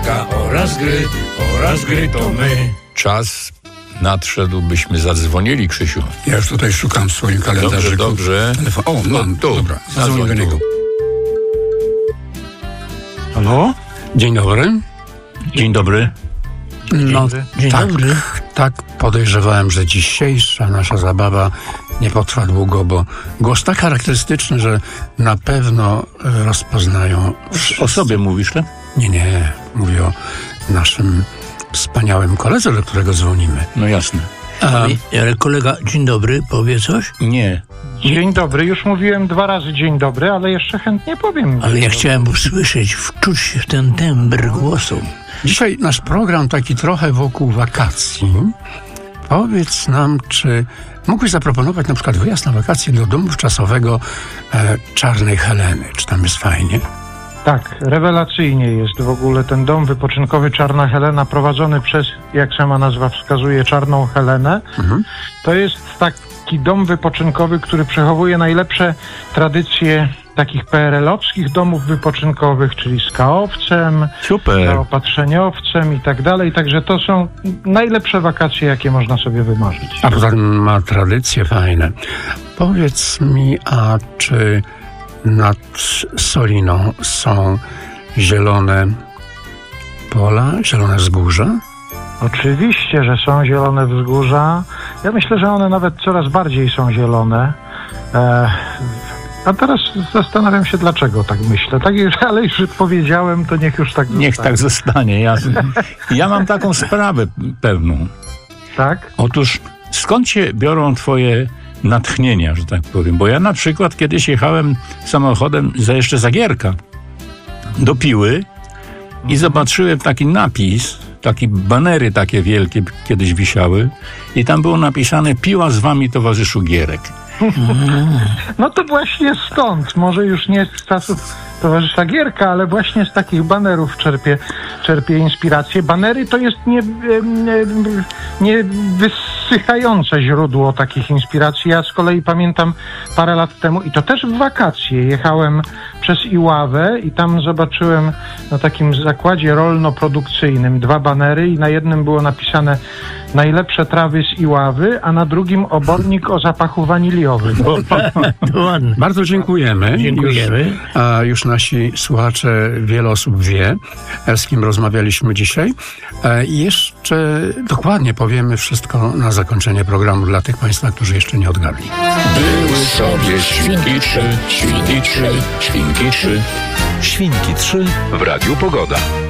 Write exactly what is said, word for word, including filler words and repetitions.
muzyka oraz gry, oraz gry to my. Czas nadszedł, byśmy zadzwonili, Krzysiu. Ja już tutaj szukam w swoim kalendarzu. Dobrze, dobrze. Telefon. O, mam, tu. Dobra, zadzwonię do niego. Halo? Dzień dobry. Dzień dobry. No, Dzień tak, dobry. tak podejrzewałem, że dzisiejsza nasza zabawa nie potrwa długo, bo głos tak charakterystyczny, że na pewno rozpoznają wszyscy. O sobie mówisz, tak? Nie, nie, mówię o naszym wspaniałym koledze, do którego dzwonimy. No jasne. A, Ale kolega, dzień dobry, powie coś? Nie. Dzień dobry, już mówiłem dwa razy dzień dobry, ale jeszcze chętnie powiem. Ale ja chciałem usłyszeć, wczuć się w ten tembr głosu. dzisiaj nasz program taki trochę wokół wakacji. Powiedz nam, czy mógłbyś zaproponować na przykład wyjazd na wakacje do domu wczasowego e, Czarnej Heleny? Czy tam jest fajnie? Tak, rewelacyjnie jest w ogóle ten dom wypoczynkowy Czarna Helena, prowadzony przez, jak sama nazwa wskazuje, Czarną Helenę. Mhm. To jest taki dom wypoczynkowy, który przechowuje najlepsze tradycje takich P R L-owskich domów wypoczynkowych, czyli z kaowcem, Super. zaopatrzeniowcem i tak dalej. Także to są najlepsze wakacje, jakie można sobie wymarzyć. A poza tym ma tradycje fajne. Powiedz mi, a czy nad Soliną są zielone pola, zielone wzgórza? Oczywiście, że są zielone wzgórza. Ja myślę, że one nawet coraz bardziej są zielone. E, a teraz zastanawiam się, dlaczego tak myślę. Tak, ale już powiedziałem, to niech już tak zostanie. Niech tak zostanie, jasne. Ja mam taką sprawę pewną. Tak? Otóż skąd się biorą twoje natchnienia, że tak powiem? Bo ja na przykład kiedyś jechałem samochodem za jeszcze Zagierka do Piły i zobaczyłem taki napis, takie banery takie wielkie kiedyś wisiały i tam było napisane: Piła z wami, towarzyszu Gierek. No to właśnie stąd, może już nie z czasów towarzysza Gierka, ale właśnie z takich banerów czerpie, czerpie inspirację. Banery to jest nie, nie, nie wysychające źródło takich inspiracji. Ja z kolei pamiętam parę lat temu, i to też w wakacje, jechałem przez Iławę i tam zobaczyłem na takim zakładzie rolno-produkcyjnym dwa banery i na jednym było napisane: najlepsze trawy z Iławy, a na drugim obornik o zapachu waniliowym. Ładnie. Bardzo dziękujemy. Dziękujemy. Już, a już nasi słuchacze, wiele osób wie, z kim rozmawialiśmy dzisiaj. E, jeszcze dokładnie powiemy wszystko na zakończenie programu dla tych Państwa, którzy jeszcze nie odgadli. Były sobie świnki trzy, świnki trzy, świnki trzy. Świnki trzy w Radiu Pogoda.